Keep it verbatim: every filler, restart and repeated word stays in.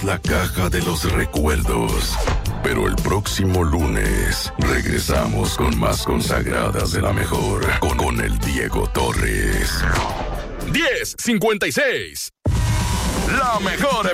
abrimos la caja de los recuerdos. Pero el próximo lunes regresamos con más consagradas de la mejor. Con, con el Diego Torres. diez cincuenta y seis. La mejor